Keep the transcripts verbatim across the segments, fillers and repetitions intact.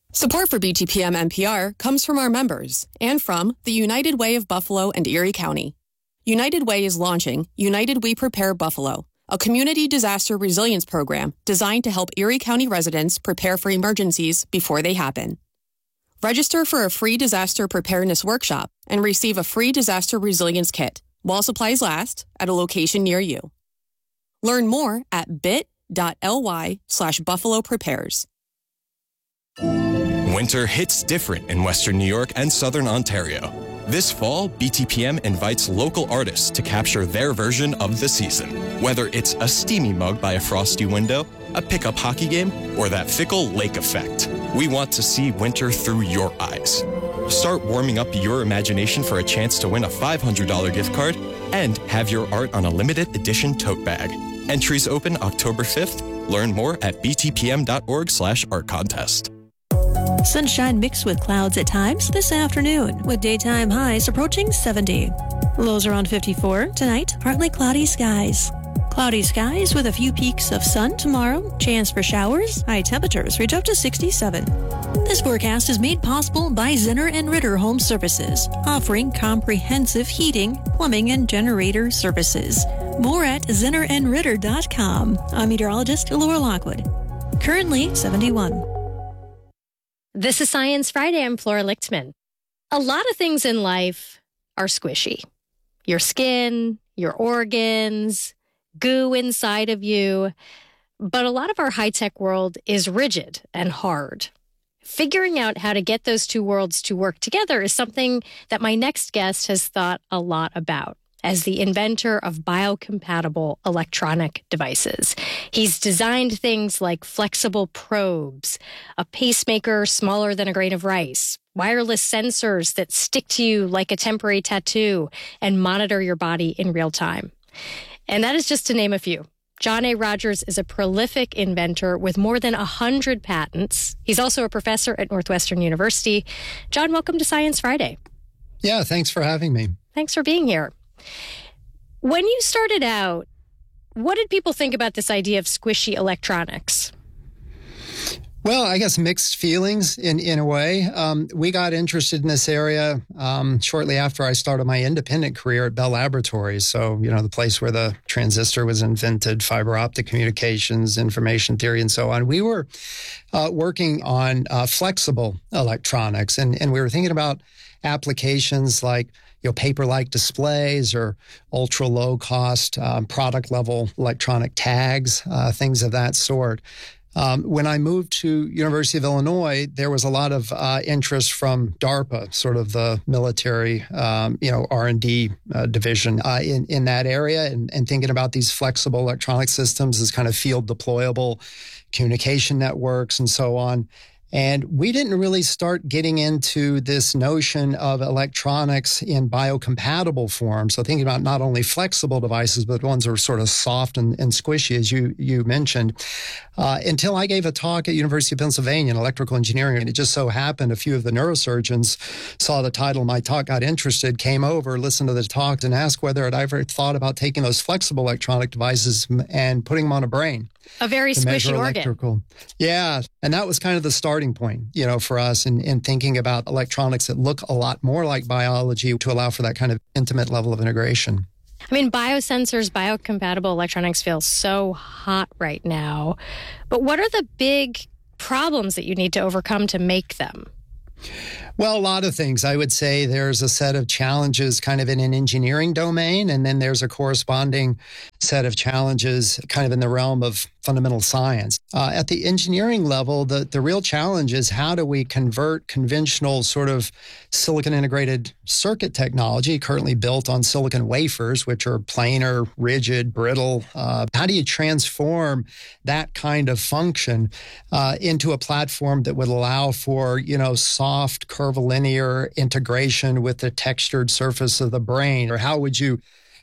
Support for B T P M N P R comes from our members and from the United Way of Buffalo and Erie County. United Way is launching United We Prepare Buffalo, a community disaster resilience program designed to help Erie County residents prepare for emergencies before they happen. Register for a free disaster preparedness workshop and receive a free disaster resilience kit while supplies last at a location near you. Learn more at bit.ly slash Buffalo Prepares. Winter hits different in Western New York and Southern Ontario. This fall, B T P M invites local artists to capture their version of the season. Whether it's a steamy mug by a frosty window, a pickup hockey game, or that fickle lake effect, we want to see winter through your eyes. Start warming up your imagination for a chance to win a five hundred dollars gift card and have your art on a limited edition tote bag. Entries open October fifth. Learn more at btpm.org slash art contest. Sunshine mixed with clouds at times this afternoon, with daytime highs approaching seventy. Lows around fifty-four. Tonight, partly cloudy skies. Cloudy skies with a few peaks of sun tomorrow. Chance for showers. High temperatures reach up to sixty-seven. This forecast is made possible by Zinner and Ritter Home Services, offering comprehensive heating, plumbing, and generator services. More at zinner and ritter dot com. I'm meteorologist Laura Lockwood. Currently seventy-one. This is Science Friday. I'm Flora Lichtman. A lot of things in life are squishy. Your skin, your organs, goo inside of you. But a lot of our high-tech world is rigid and hard. Figuring out how to get those two worlds to work together is something that my next guest has thought a lot about as the inventor of biocompatible electronic devices. He's designed things like flexible probes, a pacemaker smaller than a grain of rice, wireless sensors that stick to you like a temporary tattoo and monitor your body in real time. And that is just to name a few. John A. Rogers is a prolific inventor with more than one hundred patents. He's also a professor at Northwestern University. John, welcome to Science Friday. Yeah, thanks for having me. Thanks for being here. When you started out, what did people think about this idea of squishy electronics? Well, I guess mixed feelings in, in a way. Um, we got interested in this area um, shortly after I started my independent career at Bell Laboratories. So, you know, the place where the transistor was invented, fiber optic communications, information theory, and so on. We were uh, working on uh, flexible electronics, and, and we were thinking about applications like you know, paper-like displays or ultra-low-cost um, product-level electronic tags, uh, things of that sort. Um, when I moved to University of Illinois, there was a lot of uh, interest from DARPA, sort of the military, um, you know, R and D uh, division uh, in, in that area, and, and thinking about these flexible electronic systems as kind of field deployable communication networks and so on. And we didn't really start getting into this notion of electronics in biocompatible form. So thinking about not only flexible devices, but ones that are sort of soft and, and squishy, as you you mentioned, uh, until I gave a talk at University of Pennsylvania in electrical engineering. And it just so happened a few of the neurosurgeons saw the title of my talk, got interested, came over, listened to the talk, and asked whether I'd ever thought about taking those flexible electronic devices and putting them on a brain. A very squishy organ. Yeah. And that was kind of the starting point, you know, for us in, in thinking about electronics that look a lot more like biology to allow for that kind of intimate level of integration. I mean, biosensors, biocompatible electronics feel so hot right now. But what are the big problems that you need to overcome to make them? Well, a lot of things. I would say there's a set of challenges kind of in an engineering domain, and then there's a corresponding set of challenges kind of in the realm of fundamental science. Uh, at the engineering level, the, the real challenge is how do we convert conventional sort of silicon integrated circuit technology currently built on silicon wafers, which are planar, rigid, brittle. Uh, how do you transform that kind of function uh, into a platform that would allow for, you know, soft, curvilinear integration with the textured surface of the brain? Or how would you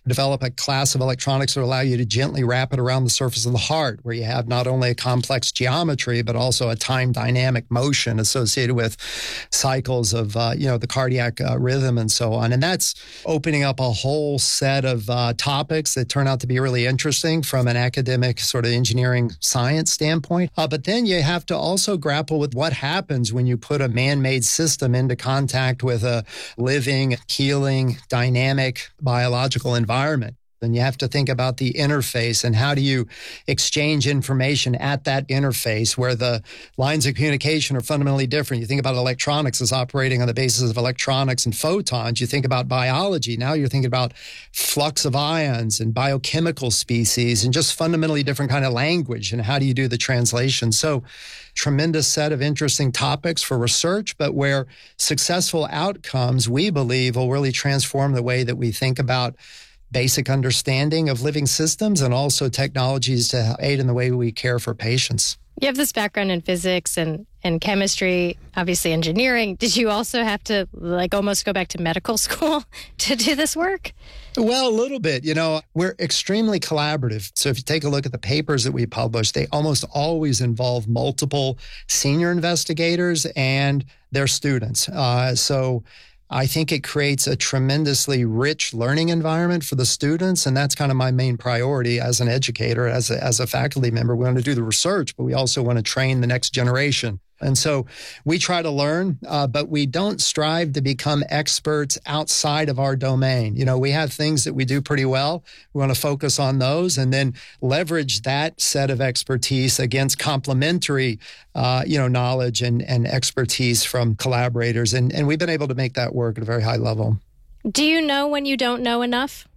develop a class of electronics that allow you to gently wrap it around the surface of the heart, where you have not only a complex geometry, but also a time dynamic motion associated with cycles of, uh, you know, the cardiac uh, rhythm and so on. And that's opening up a whole set of uh, topics that turn out to be really interesting from an academic sort of engineering science standpoint. Uh, but then you have to also grapple with what happens when you put a man-made system into contact with a living, healing, dynamic biological environment. Then you have to think about the interface and how do you exchange information at that interface where the lines of communication are fundamentally different. You think about electronics as operating on the basis of electronics and photons. You think about biology. Now you're thinking about flux of ions and biochemical species and just fundamentally different kind of language. And how do you do the translation? So tremendous set of interesting topics for research, but where successful outcomes, we believe, will really transform the way that we think about basic understanding of living systems and also technologies to aid in the way we care for patients. You have this background in physics and, and chemistry, obviously engineering. Did you also have to like almost go back to medical school to do this work? Well, a little bit. You know, we're extremely collaborative. So if you take a look at the papers that we publish, they almost always involve multiple senior investigators and their students. Uh, so I think it creates a tremendously rich learning environment for the students, and that's kind of my main priority as an educator, as a, as a faculty member. We want to do the research, but we also want to train the next generation. And so we try to learn, uh, but we don't strive to become experts outside of our domain. You know, we have things that we do pretty well. We want to focus on those and then leverage that set of expertise against complementary, uh, you know, knowledge and, and expertise from collaborators. And, and we've been able to make that work at a very high level. Do you know when you don't know enough?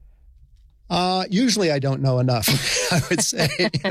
Uh, usually I don't know enough, I would say.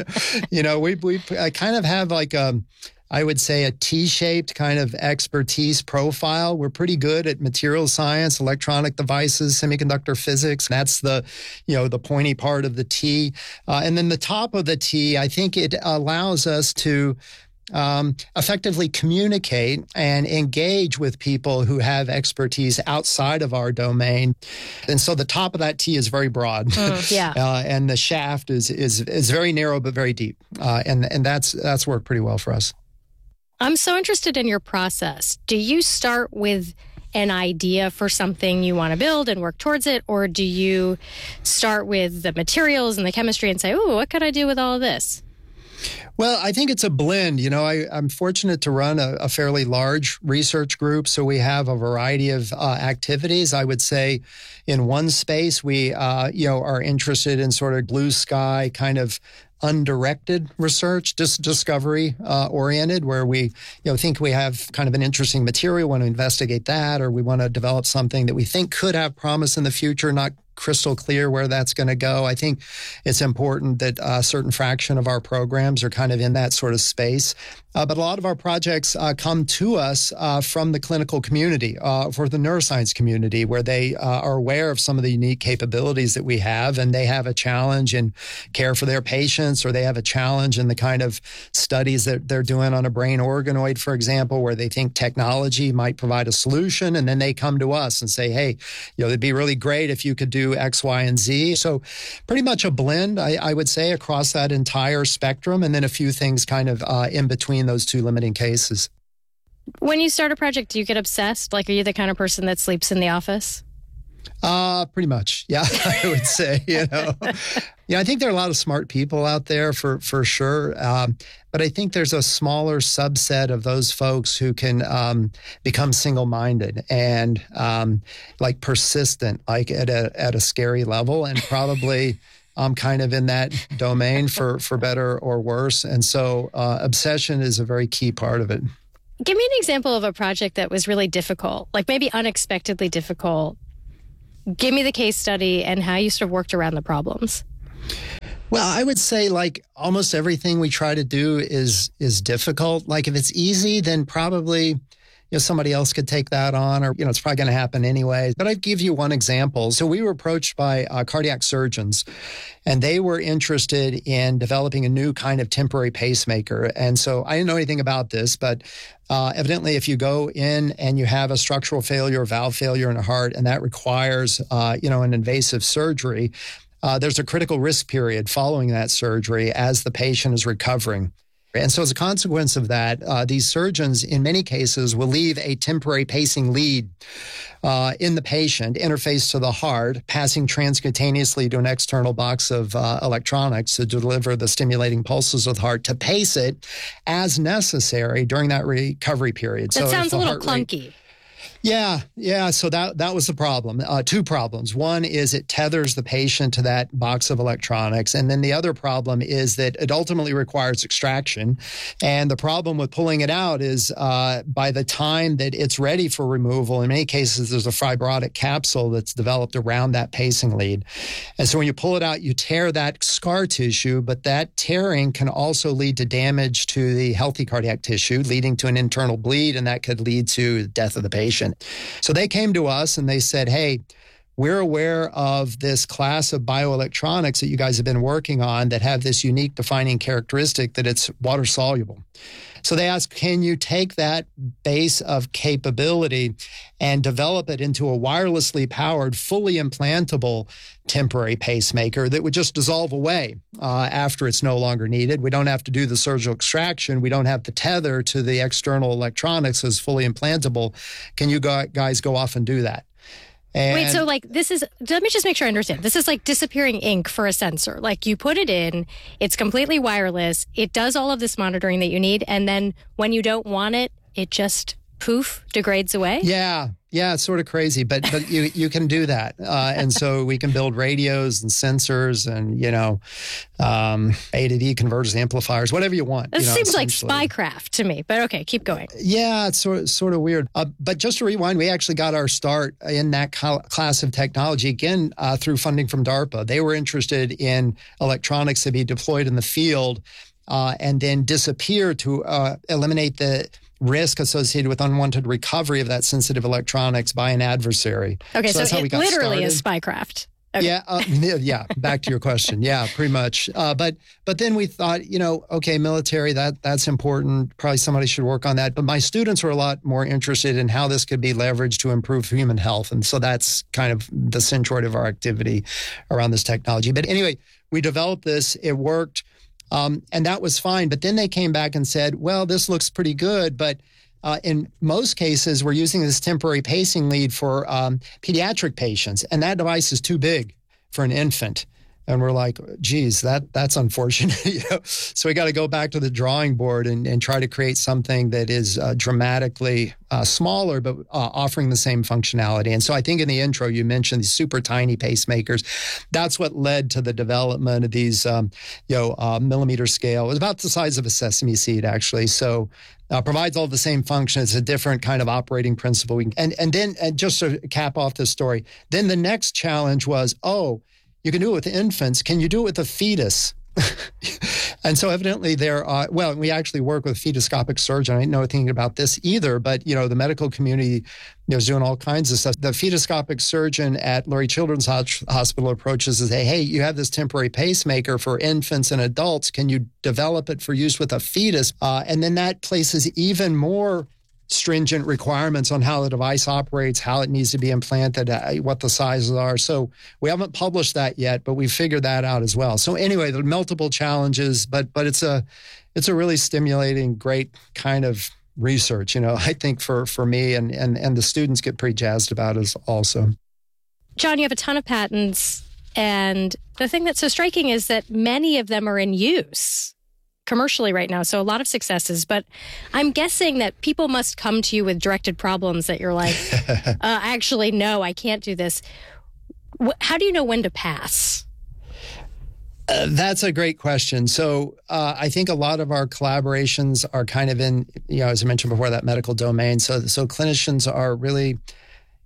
You know, we, we I kind of have like a, I would say a T-shaped kind of expertise profile. We're pretty good at material science, electronic devices, semiconductor physics. That's the, you know, the pointy part of the T. Uh, and then the top of the T, I think it allows us to um, effectively communicate and engage with people who have expertise outside of our domain. And so the top of that T is very broad. Mm, yeah. uh, and the shaft is, is, is very narrow, but very deep. Uh, and, and that's, that's worked pretty well for us. I'm so interested in your process. Do you start with an idea for something you want to build and work towards it? Or do you start with the materials and the chemistry and say, oh, what could I do with all of this? Well, I think it's a blend. You know, I, I'm fortunate to run a, a fairly large research group, so we have a variety of uh, activities. I would say in one space, we, uh, you know, are interested in sort of blue sky kind of undirected research, just discovery uh, oriented, where we, you know, think we have kind of an interesting material, want to investigate that, or we want to develop something that we think could have promise in the future, not crystal clear where that's going to go. I think it's important that a certain fraction of our programs are kind of in that sort of space. Uh, but a lot of our projects uh, come to us uh, from the clinical community, uh, for the neuroscience community, where they uh, are aware of some of the unique capabilities that we have, and they have a challenge in care for their patients, or they have a challenge in the kind of studies that they're doing on a brain organoid, for example, where they think technology might provide a solution, and then they come to us and say, hey, you know, it'd be really great if you could do X, Y, and Z. So pretty much a blend, I, I would say, across that entire spectrum, and then a few things kind of uh, in between those two limiting cases. When you start a project, do you get obsessed? Like, are you the kind of person that sleeps in the office? Uh, pretty much. Yeah, I would say, you know. Yeah, I think there are a lot of smart people out there for, for sure. Um, but I think there's a smaller subset of those folks who can um, become single-minded and um, like persistent, like at a, at a scary level, and probably I'm kind of in that domain for, for better or worse. And so uh, obsession is a very key part of it. Give me an example of a project that was really difficult, like maybe unexpectedly difficult. Give me the case study and how you sort of worked around the problems. Well, I would say like almost everything we try to do is is difficult. Like if it's easy, then probably, you know, somebody else could take that on, or, you know, it's probably going to happen anyway. But I'd give you one example. So we were approached by uh, cardiac surgeons, and they were interested in developing a new kind of temporary pacemaker. And so I didn't know anything about this, but uh, evidently if you go in and you have a structural failure, valve failure in the heart, and that requires, uh, you know, an invasive surgery, uh, there's a critical risk period following that surgery as the patient is recovering. And so as a consequence of that, uh, these surgeons, in many cases, will leave a temporary pacing lead uh, in the patient, interface to the heart, passing transcutaneously to an external box of uh, electronics to deliver the stimulating pulses of the heart to pace it as necessary during that recovery period. That so sounds a little clunky. Rate, Yeah, yeah. So that that was the problem. Uh, two problems. One is it tethers the patient to that box of electronics. And then the other problem is that it ultimately requires extraction. And the problem with pulling it out is uh, by the time that it's ready for removal, in many cases, there's a fibrotic capsule that's developed around that pacing lead. And so when you pull it out, you tear that scar tissue, but that tearing can also lead to damage to the healthy cardiac tissue, leading to an internal bleed, and that could lead to the death of the patient. So they came to us and they said, hey, we're aware of this class of bioelectronics that you guys have been working on that have this unique defining characteristic that it's water soluble. So they asked, can you take that base of capability and develop it into a wirelessly powered, fully implantable temporary pacemaker that would just dissolve away uh, after it's no longer needed? We don't have to do the surgical extraction. We don't have to tether to the external electronics as fully implantable. Can you guys go off and do that? And Wait, so like this is, let me just make sure I understand. This is like disappearing ink for a sensor. Like you put it in, it's completely wireless. It does all of this monitoring that you need. And then when you don't want it, it just poof, degrades away? Yeah. Yeah, it's sort of crazy, but but you you can do that. Uh, and so we can build radios and sensors and, you know, um, A to D converters, amplifiers, whatever you want. It you know, seems like spycraft to me, but okay, keep going. Yeah, it's sort of, sort of weird. Uh, but just to rewind, we actually got our start in that class of technology, again, uh, through funding from DARPA. They were interested in electronics to be deployed in the field uh, and then disappear to uh, eliminate the risk associated with unwanted recovery of that sensitive electronics by an adversary. Okay, so, so, so it literally is spycraft. Okay. Yeah, uh, yeah. Back to your question. Yeah, pretty much. Uh, but but then we thought, you know, okay, military, that that's important. Probably somebody should work on that. But my students were a lot more interested in how this could be leveraged to improve human health, and so that's kind of the centroid of our activity around this technology. But anyway, we developed this. It worked. Um, and that was fine. But then they came back and said, well, this looks pretty good. But uh, in most cases, we're using this temporary pacing lead for um, pediatric patients. And that device is too big for an infant. And we're like, geez, that that's unfortunate. you know? So we got to go back to the drawing board and, and try to create something that is uh, dramatically uh, smaller, but uh, offering the same functionality. And so I think in the intro, you mentioned these super tiny pacemakers. That's what led to the development of these, um, you know, uh, millimeter scale. It was about the size of a sesame seed, actually. So Uh, provides all the same function. It's a different kind of operating principle. We can, and and then and just to cap off this story, then the next challenge was, oh, you can do it with infants. Can you do it with a fetus? And so evidently there are, well, we actually work with a fetoscopic surgeon. I didn't know anything about this either, but, you know, the medical community you know, is doing all kinds of stuff. The fetoscopic surgeon at Lurie Children's Hospital approaches and say, hey, you have this temporary pacemaker for infants and adults. Can you develop it for use with a fetus? Uh, and then that places even more stringent requirements on how the device operates, how it needs to be implanted, uh, what the sizes are. So we haven't published that yet, but we figured that out as well. So anyway, there are multiple challenges, but but it's a it's a really stimulating, great kind of research. You know, I think for for me and and and the students get pretty jazzed about it also. John, you have a ton of patents, and the thing that's so striking is that many of them are in use commercially right now, so a lot of successes. But I'm guessing that people must come to you with directed problems that you're like, uh, actually, no, I can't do this. How do you know when to pass? Uh, that's a great question. So uh, I think a lot of our collaborations are kind of in, you know, as I mentioned before, that medical domain. So so clinicians are really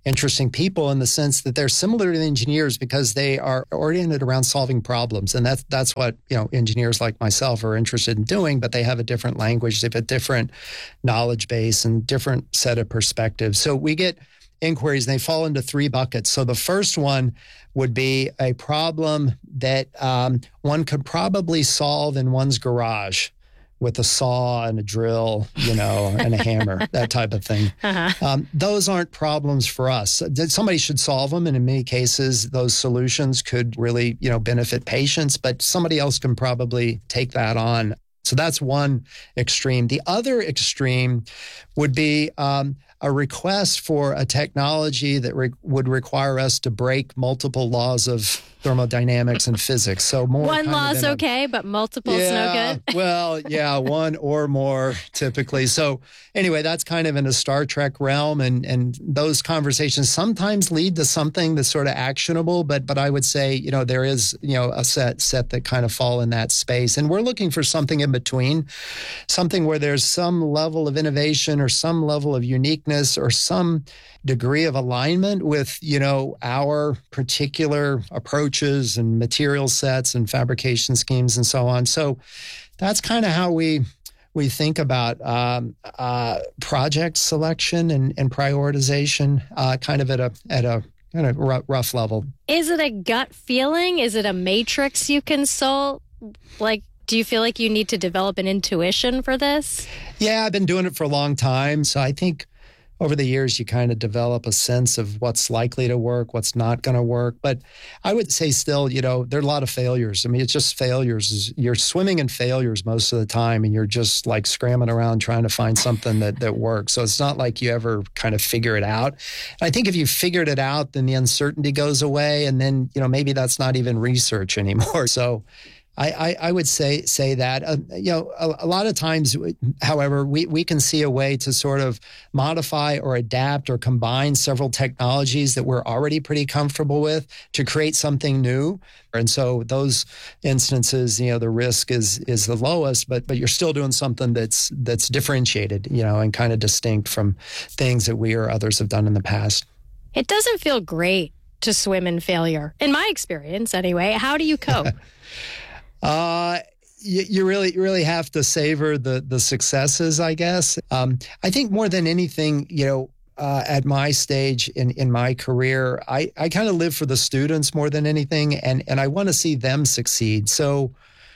interesting people in the sense that they're similar to engineers because they are oriented around solving problems. And that's, that's what, you know, engineers like myself are interested in doing, but they have a different language, they have a different knowledge base and different set of perspectives. So we get inquiries, and they fall into three buckets. So the first one would be a problem that um, one could probably solve in one's garage with a saw and a drill, you know, and a hammer, that type of thing. Uh-huh. Um, those aren't problems for us. Somebody should solve them. And in many cases, those solutions could really, you know, benefit patients, but somebody else can probably take that on. So that's one extreme. The other extreme would be um, a request for a technology that re- would require us to break multiple laws of thermodynamics and physics. So more one law's okay, but multiple's yeah, no good. Well, yeah, one or more typically. So anyway, that's kind of in a Star Trek realm, and and those conversations sometimes lead to something that's sort of actionable. But but I would say, you know, there is, you know, a set set that kind of fall in that space, and we're looking for something in between, something where there's some level of innovation or some level of uniqueness or some degree of alignment with, you know, our particular approaches and material sets and fabrication schemes and so on. So that's kind of how we we think about um, uh, project selection and, and prioritization, uh, kind of at a at a kind of rough, rough level. Is it a gut feeling? Is it a matrix you consult? Like, do you feel like you need to develop an intuition for this? Yeah, I've been doing it for a long time, so I think over the years, you kind of develop a sense of what's likely to work, what's not going to work. But I would say still, you know, there are a lot of failures. I mean, it's just failures. You're swimming in failures most of the time, and you're just like scrambling around trying to find something that, that works. So it's not like you ever kind of figure it out. And I think if you figured it out, then the uncertainty goes away. And then, you know, maybe that's not even research anymore. So I, I, I would say say that. Uh, you know, a, a lot of times, however, we, we can see a way to sort of modify or adapt or combine several technologies that we're already pretty comfortable with to create something new. And so those instances, you know, the risk is is the lowest, but but you're still doing something that's that's differentiated, you know, and kind of distinct from things that we or others have done in the past. It doesn't feel great to swim in failure, in my experience anyway. How do you cope? Uh, you, you really, you really have to savor the the successes, I guess. Um, I think more than anything, you know, uh, at my stage in, in my career, I, I kind of live for the students more than anything, and, and I want to see them succeed. So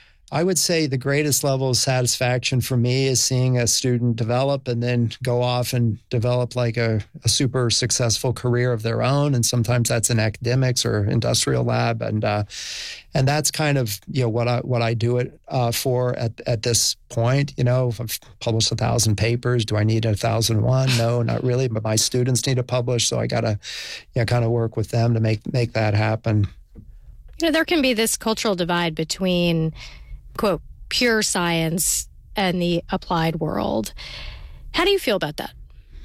I would say the greatest level of satisfaction for me is seeing a student develop and then go off and develop like a, a super successful career of their own. And sometimes that's in academics or industrial lab. And uh, and that's kind of, you know, what I what I do it uh, for at, at this point. You know, I've published a thousand papers. Do I need a thousand one? No, not really. But my students need to publish. So I got to, you know, kind of work with them to make make that happen. You know, there can be this cultural divide between, quote, pure science and the applied world. How do you feel about that?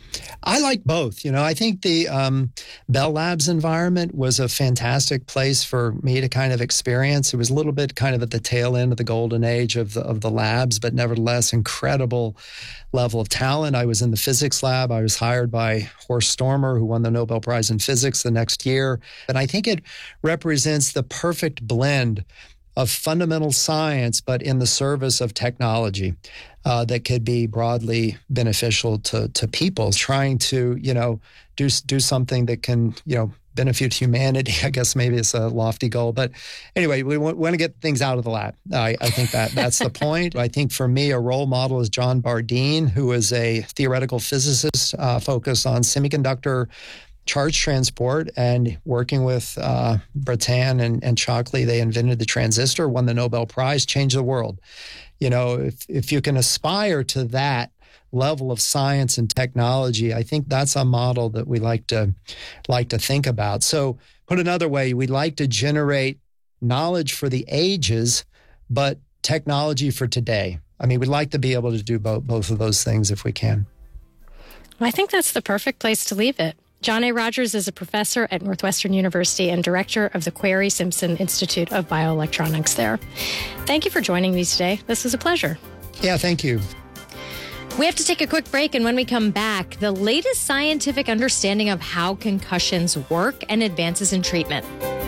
I like both. You know, I think the um, Bell Labs environment was a fantastic place for me to kind of experience. It was a little bit kind of at the tail end of the golden age of the, of the labs, but nevertheless, incredible level of talent. I was in the physics lab. I was hired by Horst Stormer, who won the Nobel Prize in Physics the next year. And I think it represents the perfect blend of fundamental science, but in the service of technology uh, that could be broadly beneficial to to people trying to, you know, do do something that can, you know, benefit humanity. I guess maybe it's a lofty goal, but anyway, we want, want to get things out of the lab. I, I think that that's the point. I think for me, a role model is John Bardeen, who is a theoretical physicist uh, focused on semiconductor charge transport, and working with uh, Bretan and, and Shockley, they invented the transistor, won the Nobel Prize, changed the world. You know, if, if you can aspire to that level of science and technology, I think that's a model that we like to like to think about. So put another way, we like to generate knowledge for the ages, but technology for today. I mean, we'd like to be able to do both, both of those things if we can. Well, I think that's the perfect place to leave it. John A. Rogers is a professor at Northwestern University and director of the Query Simpson Institute of Bioelectronics there. Thank you for joining me today. This was a pleasure. Yeah, thank you. We have to take a quick break, and when we come back, the latest scientific understanding of how concussions work and advances in treatment.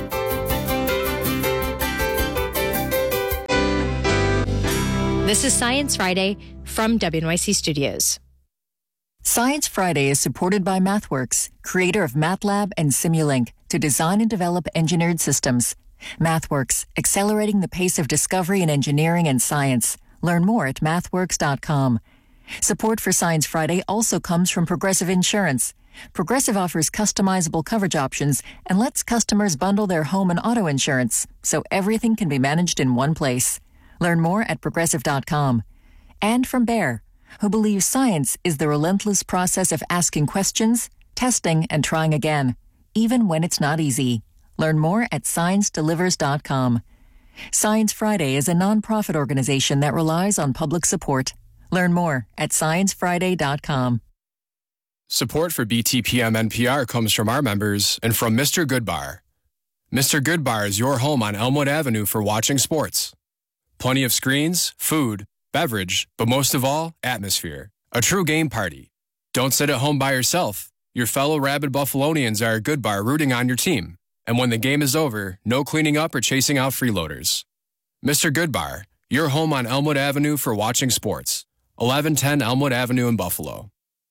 This is Science Friday from W N Y C Studios. Science Friday is supported by MathWorks, creator of MATLAB and Simulink, to design and develop engineered systems. MathWorks, accelerating the pace of discovery in engineering and science. Learn more at mathworks dot com. Support for Science Friday also comes from Progressive Insurance. Progressive offers customizable coverage options and lets customers bundle their home and auto insurance so everything can be managed in one place. Learn more at progressive dot com. And from Bayer, who believes science is the relentless process of asking questions, testing, and trying again, even when it's not easy. Learn more at science delivers dot com. Science Friday is a nonprofit organization that relies on public support. Learn more at science friday dot com. Support for B T P M N P R comes from our members and from Mister Goodbar. Mister Goodbar is your home on Elmwood Avenue for watching sports. Plenty of screens, food, beverage, but most of all, atmosphere. A true game party. Don't sit at home by yourself. Your fellow rabid Buffalonians are at Goodbar rooting on your team. And when the game is over, no cleaning up or chasing out freeloaders. Mister Goodbar, your home on Elmwood Avenue for watching sports. eleven ten Elmwood Avenue in Buffalo.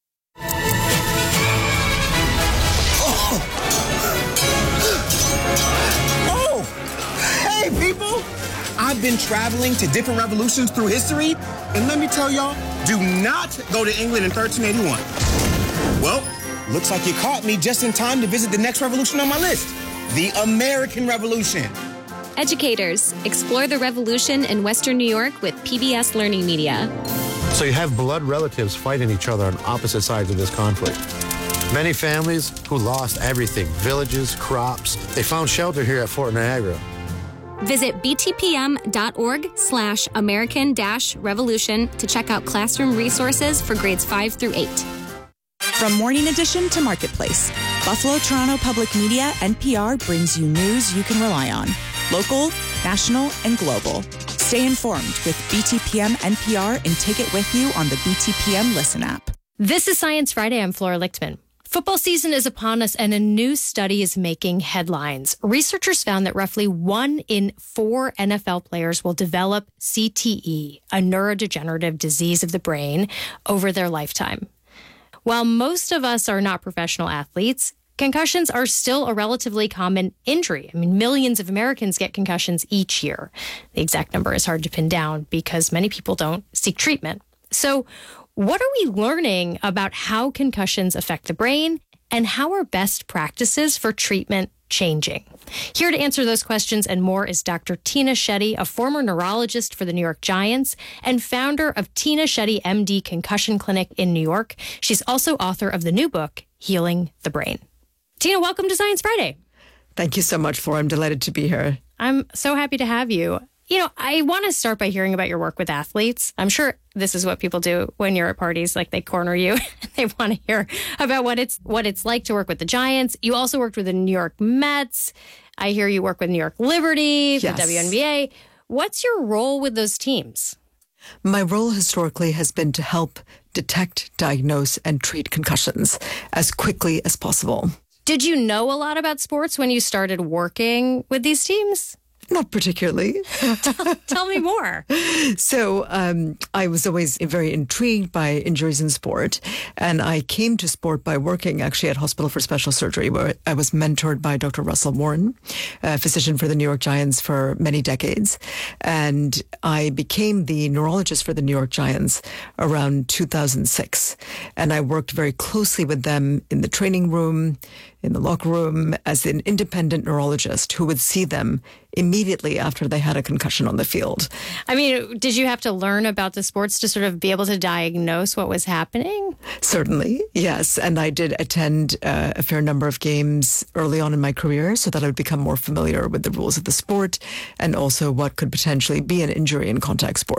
Oh! Hey, people! I've been traveling to different revolutions through history, and let me tell y'all, do not go to England in thirteen eighty-one. Well, looks like you caught me just in time to visit the next revolution on my list, the American Revolution. Educators, explore the revolution in Western New York with P B S Learning Media. So you have blood relatives fighting each other on opposite sides of this conflict. Many families who lost everything, villages, crops, they found shelter here at Fort Niagara. Visit btpm.org slash American dash revolution to check out classroom resources for grades five through eight. From Morning Edition to Marketplace, Buffalo Toronto Public Media, N P R, brings you news you can rely on. Local, national, and global. Stay informed with B T P M N P R and take it with you on the B T P M Listen app. This is Science Friday. I'm Flora Lichtman. Football season is upon us, and a new study is making headlines. Researchers found that roughly one in four N F L players will develop C T E, a neurodegenerative disease of the brain, over their lifetime. While most of us are not professional athletes, concussions are still a relatively common injury. I mean, millions of Americans get concussions each year. The exact number is hard to pin down because many people don't seek treatment. So what are we learning about how concussions affect the brain, and how are best practices for treatment changing? Here to answer those questions and more is Doctor Tina Shetty, a former neurologist for the New York Giants and founder of Tina Shetty M D Concussion Clinic in New York. She's also author of the new book, Healing the Brain. Tina, welcome to Science Friday. Thank you so much, Flora. I'm delighted to be here. I'm so happy to have you. You know, I want to start by hearing about your work with athletes. I'm sure this is what people do when you're at parties, like they corner you. They want to hear about what it's what it's like to work with the Giants. You also worked with the New York Mets. I hear you work with New York Liberty, yes. the W N B A. What's your role with those teams? My role historically has been to help detect, diagnose, and treat concussions as quickly as possible. Did you know a lot about sports when you started working with these teams? Not particularly. tell, tell me more. So um, I was always very intrigued by injuries in sport. And I came to sport by working actually at Hospital for Special Surgery, where I was mentored by Doctor Russell Warren, a physician for the New York Giants for many decades. And I became the neurologist for the New York Giants around two thousand six. And I worked very closely with them in the training room, in the locker room, as an independent neurologist who would see them immediately after they had a concussion on the field. I mean, did you have to learn about the sports to sort of be able to diagnose what was happening? Certainly, yes. And I did attend uh, a fair number of games early on in my career so that I would become more familiar with the rules of the sport and also what could potentially be an injury in contact sport.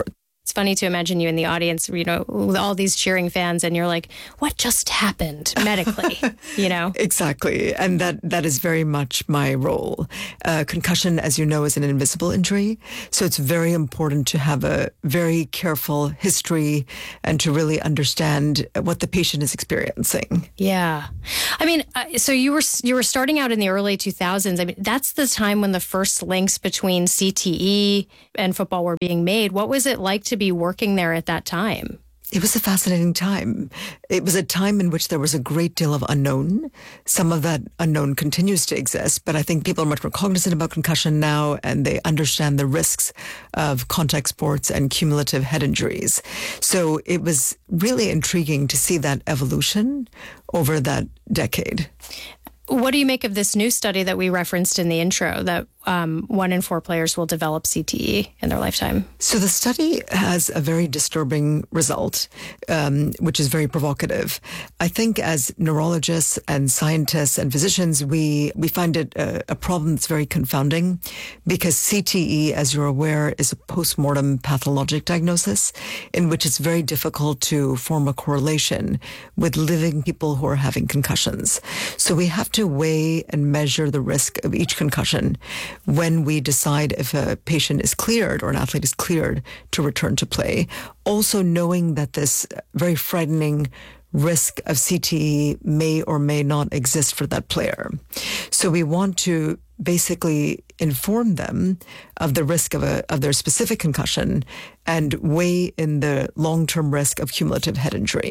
It's funny to imagine you in the audience, you know, with all these cheering fans, and you're like, what just happened medically, you know? Exactly. And that, that is very much my role. Uh, concussion, as you know, is an invisible injury. So it's very important to have a very careful history and to really understand what the patient is experiencing. Yeah. I mean, uh, so you were you were starting out in the early two thousands. I mean, that's the time when the first links between C T E and football were being made. What was it like to be working there at that time? It was a fascinating time. It was a time in which there was a great deal of unknown. Some of that unknown continues to exist, but I think people are much more cognizant about concussion now, and they understand the risks of contact sports and cumulative head injuries. So it was really intriguing to see that evolution over that decade. What do you make of this new study that we referenced in the intro, that um, one in four players will develop C T E in their lifetime? So the study has a very disturbing result, um, which is very provocative. I think as neurologists and scientists and physicians, we, we find it a, a problem that's very confounding, because C T E, as you're aware, is a post-mortem pathologic diagnosis in which it's very difficult to form a correlation with living people who are having concussions. So we have to to weigh and measure the risk of each concussion when we decide if a patient is cleared or an athlete is cleared to return to play. Also knowing that this very frightening risk of C T E may or may not exist for that player. So we want to basically inform them of the risk of a of their specific concussion and weigh in the long-term risk of cumulative head injury.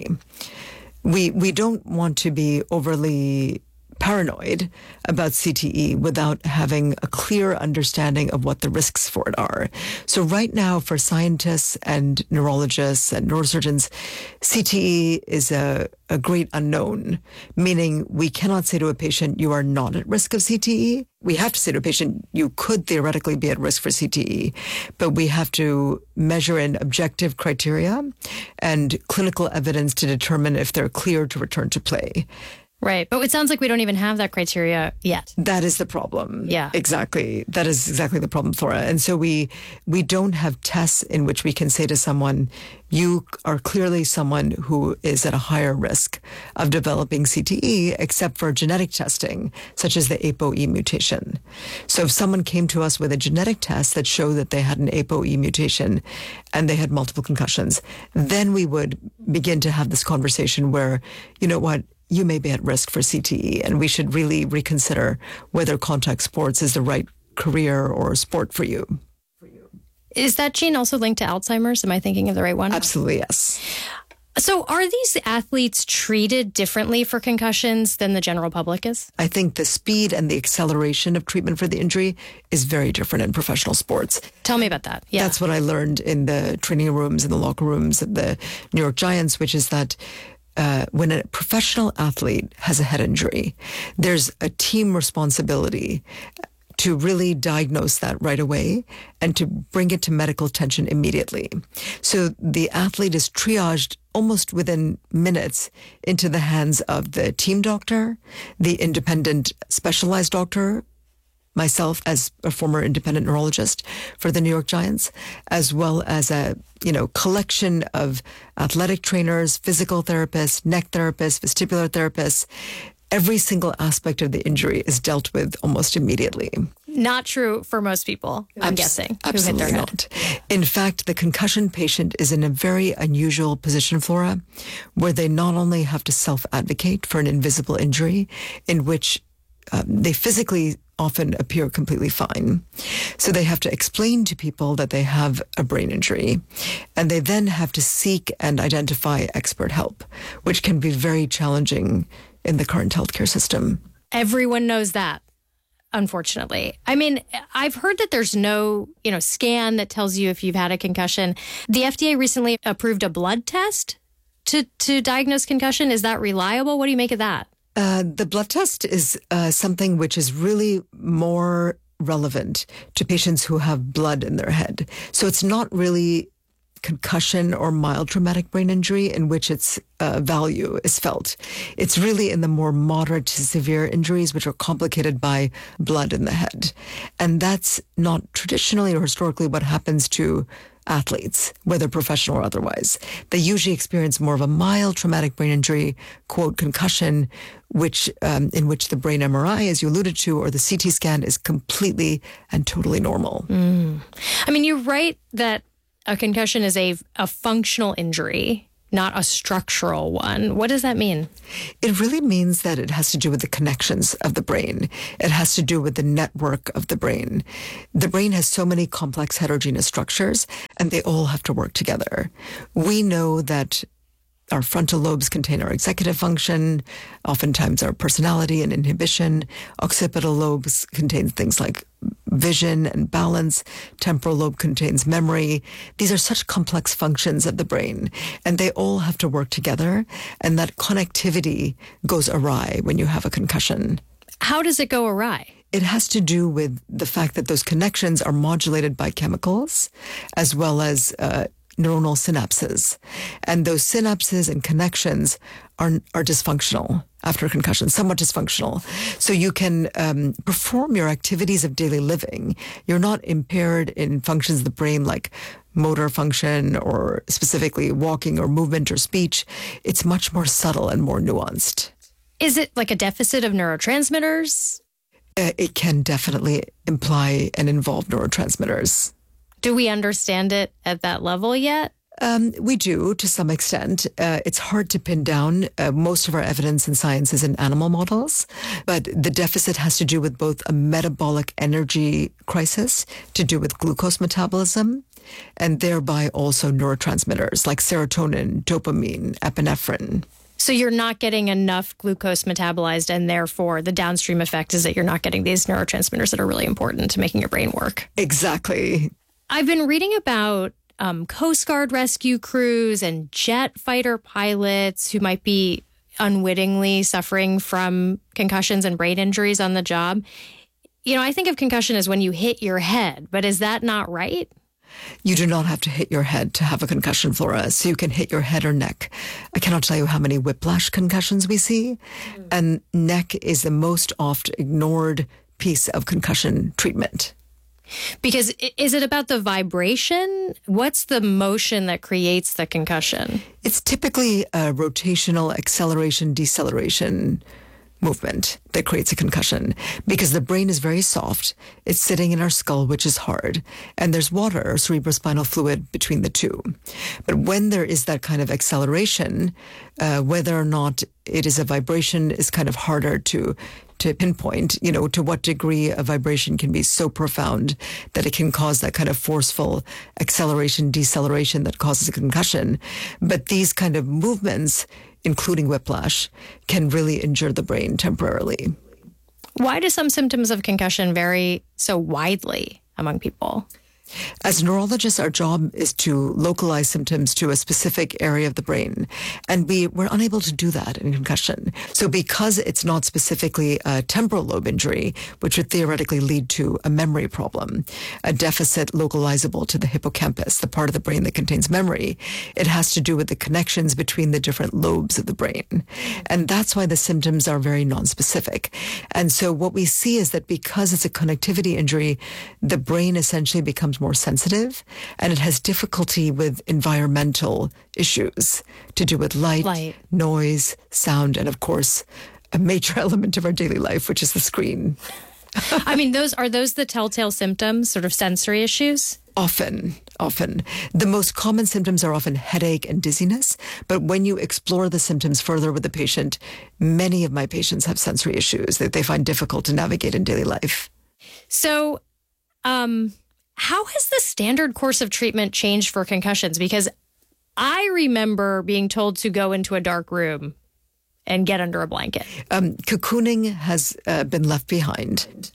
We we don't want to be overly paranoid about C T E without having a clear understanding of what the risks for it are. So right now, for scientists and neurologists and neurosurgeons, C T E is a, a great unknown, meaning we cannot say to a patient, you are not at risk of C T E. We have to say to a patient, you could theoretically be at risk for C T E, but we have to measure in objective criteria and clinical evidence to determine if they're cleared to return to play. Right. But it sounds like we don't even have that criteria yet. That is the problem. Yeah. Exactly. That is exactly the problem, Flora. And so we we don't have tests in which we can say to someone, you are clearly someone who is at a higher risk of developing C T E, except for genetic testing, such as the A P O E mutation. So if someone came to us with a genetic test that showed that they had an A P O E mutation and they had multiple concussions, then we would begin to have this conversation where, you know what, you may be at risk for C T E, and we should really reconsider whether contact sports is the right career or sport for you. Is that gene also linked to Alzheimer's? Am I thinking of the right one? Absolutely, yes. So are these athletes treated differently for concussions than the general public is? I think the speed and the acceleration of treatment for the injury is very different in professional sports. Tell me about that. Yeah. That's what I learned in the training rooms, in the locker rooms of the New York Giants, which is that Uh, when a professional athlete has a head injury, there's a team responsibility to really diagnose that right away and to bring it to medical attention immediately. So the athlete is triaged almost within minutes into the hands of the team doctor, the independent specialized doctor, myself as a former independent neurologist for the New York Giants, as well as a, you know, collection of athletic trainers, physical therapists, neck therapists, vestibular therapists. Every single aspect of the injury is dealt with almost immediately. Not true for most people, I'm Abs- guessing, who absolutely hit their not. Head. In fact, the concussion patient is in a very unusual position, Flora, where they not only have to self-advocate for an invisible injury in which um, they physically often appear completely fine. So they have to explain to people that they have a brain injury, and they then have to seek and identify expert help, which can be very challenging in the current healthcare system. Everyone knows that, unfortunately. I mean, I've heard that there's no, you know, scan that tells you if you've had a concussion. The F D A recently approved a blood test to, to diagnose concussion. Is that reliable? What do you make of that? Uh, the blood test is uh, something which is really more relevant to patients who have blood in their head. So it's not really concussion or mild traumatic brain injury in which its uh, value is felt. It's really in the more moderate to severe injuries, which are complicated by blood in the head. And that's not traditionally or historically what happens to athletes, whether professional or otherwise. They usually experience more of a mild traumatic brain injury, quote, concussion, which um, in which the brain M R I, as you alluded to, or the C T scan is completely and totally normal. Mm. I mean, you're right that a concussion is a, a functional injury, not a structural one. What does that mean? It really means that it has to do with the connections of the brain. It has to do with the network of the brain. The brain has so many complex heterogeneous structures, and they all have to work together. We know that our frontal lobes contain our executive function, oftentimes our personality and inhibition. Occipital lobes contain things like vision and balance. Temporal lobe contains memory. These are such complex functions of the brain, and they all have to work together, and that connectivity goes awry when you have a concussion. How does it go awry? It has to do with the fact that those connections are modulated by chemicals, as well as uh, neuronal synapses. And those synapses and connections are are dysfunctional after a concussion, somewhat dysfunctional. So you can um, perform your activities of daily living. You're not impaired in functions of the brain like motor function or specifically walking or movement or speech. It's much more subtle and more nuanced. Is it like a deficit of neurotransmitters? Uh, it can definitely imply and involve neurotransmitters. Do we understand it at that level yet? Um, we do, to some extent. Uh, it's hard to pin down. Uh, most of our evidence in science is in animal models, but the deficit has to do with both a metabolic energy crisis, to do with glucose metabolism, and thereby also neurotransmitters like serotonin, dopamine, epinephrine. So you're not getting enough glucose metabolized, and therefore the downstream effect is that you're not getting these neurotransmitters that are really important to making your brain work. Exactly. I've been reading about um, Coast Guard rescue crews and jet fighter pilots who might be unwittingly suffering from concussions and brain injuries on the job. You know, I think of concussion as when you hit your head, but is that not right? You do not have to hit your head to have a concussion, Flora. So you can hit your head or neck. I cannot tell you how many whiplash concussions we see. Mm. And neck is the most oft ignored piece of concussion treatment. Because is it about the vibration? What's the motion that creates the concussion? It's typically a rotational acceleration, deceleration movement that creates a concussion, because the brain is very soft. It's sitting in our skull, which is hard, and there's water or cerebrospinal fluid between the two. But when there is that kind of acceleration, uh, whether or not it is a vibration is kind of harder to to pinpoint, you know, to what degree a vibration can be so profound that it can cause that kind of forceful acceleration, deceleration that causes a concussion. But these kind of movements, including whiplash, can really injure the brain temporarily. Why do some symptoms of concussion vary so widely among people? As neurologists, our job is to localize symptoms to a specific area of the brain, and we, we're unable to do that in concussion. So because it's not specifically a temporal lobe injury, which would theoretically lead to a memory problem, a deficit localizable to the hippocampus, the part of the brain that contains memory, it has to do with the connections between the different lobes of the brain. And that's why the symptoms are very nonspecific. And so what we see is that because it's a connectivity injury, the brain essentially becomes more sensitive, and it has difficulty with environmental issues to do with light, light, noise, sound, and of course, a major element of our daily life, which is the screen. I mean, those are those the telltale symptoms, sort of sensory issues? Often, often. The most common symptoms are often headache and dizziness, but when you explore the symptoms further with the patient, many of my patients have sensory issues that they find difficult to navigate in daily life. So, um... how has the standard course of treatment changed for concussions? Because I remember being told to go into a dark room and get under a blanket. Um, cocooning has uh, been left behind.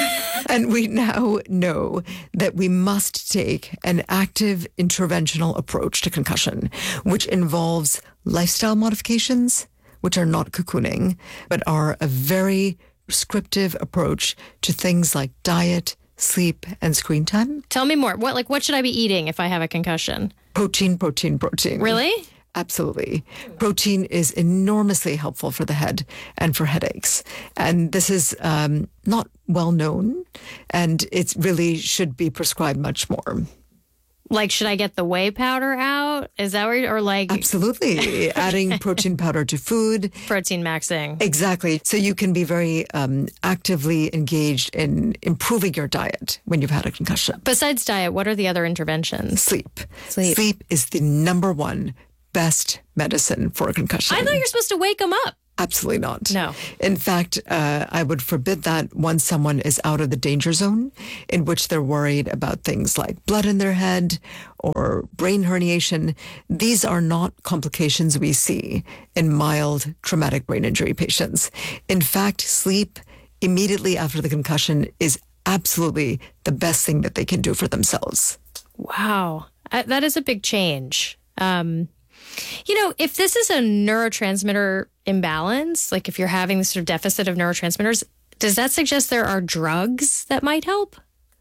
And we now know that we must take an active interventional approach to concussion, which involves lifestyle modifications, which are not cocooning, but are a very prescriptive approach to things like diet, sleep, and screen time. Tell me more. What, like, what should I be eating if I have a concussion? Protein, protein, protein. Really? Absolutely. Protein is enormously helpful for the head and for headaches. And this is um, not well known, and it really should be prescribed much more. Like, should I get the whey powder out? Is that where you're, or like... Absolutely. Adding protein powder to food. Protein maxing. Exactly. So you can be very um, actively engaged in improving your diet when you've had a concussion. Besides diet, what are the other interventions? Sleep. Sleep. Sleep is the number one best medicine for a concussion. I thought you were supposed to wake them up. Absolutely not. No. In fact, uh, I would forbid that once someone is out of the danger zone in which they're worried about things like blood in their head or brain herniation. These are not complications we see in mild traumatic brain injury patients. In fact, sleep immediately after the concussion is absolutely the best thing that they can do for themselves. Wow. I, that is a big change. Um, you know, if this is a neurotransmitter imbalance, like if you're having this sort of deficit of neurotransmitters, does that suggest there are drugs that might help?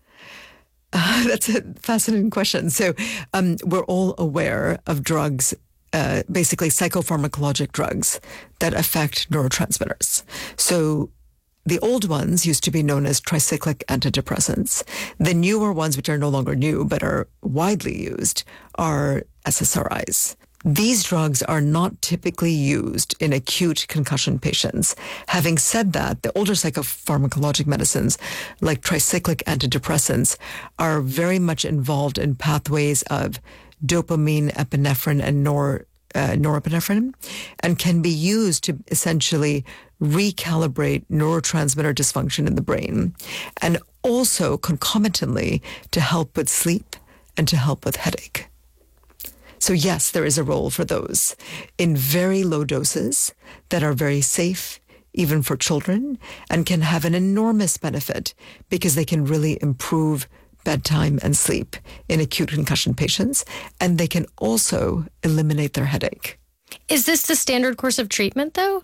Uh, that's a fascinating question. So um, we're all aware of drugs, uh, basically psychopharmacologic drugs that affect neurotransmitters. So the old ones used to be known as tricyclic antidepressants. The newer ones, which are no longer new but are widely used, are S S R Is. These drugs are not typically used in acute concussion patients. Having said that, the older psychopharmacologic medicines, like tricyclic antidepressants, are very much involved in pathways of dopamine, epinephrine, and nor, uh, norepinephrine, and can be used to essentially recalibrate neurotransmitter dysfunction in the brain, and also concomitantly to help with sleep and to help with headache. So yes, there is a role for those in very low doses that are very safe, even for children, and can have an enormous benefit because they can really improve bedtime and sleep in acute concussion patients, and they can also eliminate their headache. Is this the standard course of treatment, though?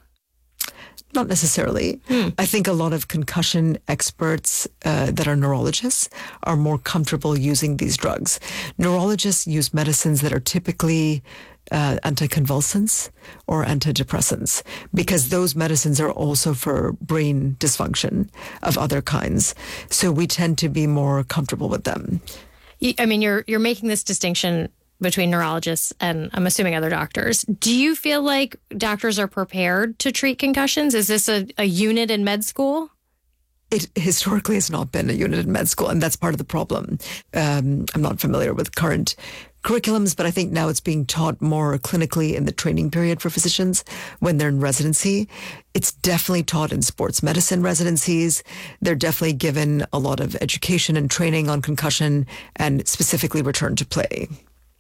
Not necessarily. Hmm. I think a lot of concussion experts uh, that are neurologists are more comfortable using these drugs. Neurologists use medicines that are typically uh, anticonvulsants or antidepressants because those medicines are also for brain dysfunction of other kinds. So we tend to be more comfortable with them. I mean, you're you're making this distinction between neurologists and I'm assuming other doctors. Do you feel like doctors are prepared to treat concussions? Is this a, a unit in med school? It historically has not been a unit in med school, and that's part of the problem. Um, I'm not familiar with current curriculums, but I think now it's being taught more clinically in the training period for physicians when they're in residency. It's definitely taught in sports medicine residencies. They're definitely given a lot of education and training on concussion and specifically return to play.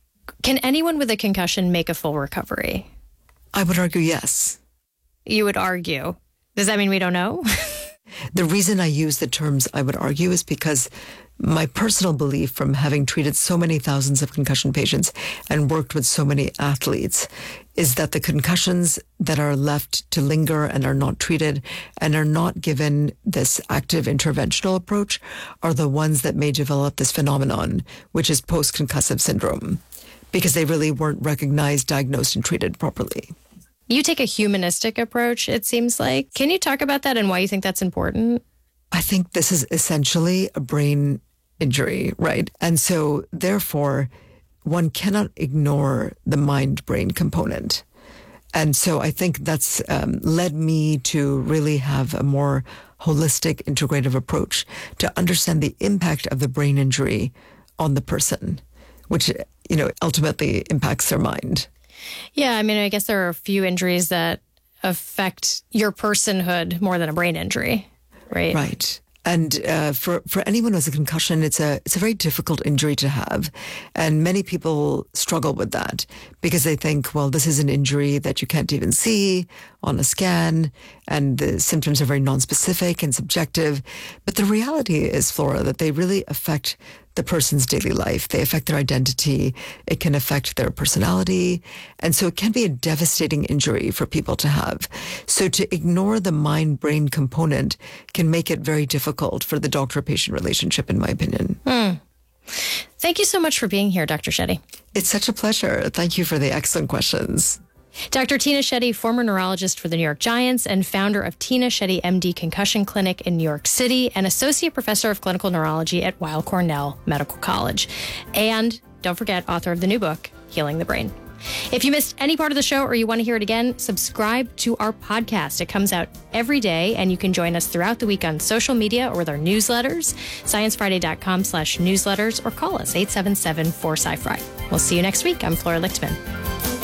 Can anyone with a concussion make a full recovery? I would argue yes. You would argue. Does that mean we don't know? The reason I use the terms I would argue is because my personal belief from having treated so many thousands of concussion patients and worked with so many athletes is that the concussions that are left to linger and are not treated and are not given this active interventional approach are the ones that may develop this phenomenon, which is post-concussive syndrome, because they really weren't recognized, diagnosed, and treated properly. You take a humanistic approach, it seems like. Can you talk about that and why you think that's important? I think this is essentially a brain injury, right? And so, therefore, one cannot ignore the mind-brain component. And so I think that's um, led me to really have a more holistic, integrative approach to understand the impact of the brain injury on the person, which, you know, ultimately impacts their mind. Yeah, I mean, I guess there are a few injuries that affect your personhood more than a brain injury, right? Right. And uh, for for anyone who has a concussion, it's a it's a very difficult injury to have, and many people struggle with that because they think, well, this is an injury that you can't even see on a scan, and the symptoms are very nonspecific and subjective. But the reality is, Flora, that they really affect the person's daily life. They affect their identity. It can affect their personality. And so it can be a devastating injury for people to have. So to ignore the mind-brain component can make it very difficult for the doctor-patient relationship, in my opinion. Mm. Thank you so much for being here, Doctor Shetty. It's such a pleasure. Thank you for the excellent questions. Doctor Tina Shetty, former neurologist for the New York Giants and founder of Tina Shetty M D Concussion Clinic in New York City and associate professor of clinical neurology at Weill Cornell Medical College. And don't forget, author of the new book, Healing the Brain. If you missed any part of the show or you want to hear it again, subscribe to our podcast. It comes out every day, and you can join us throughout the week on social media or with our newsletters, sciencefriday.com slash newsletters, or call us eight seven seven, four sci fi. We'll see you next week. I'm Flora Lichtman.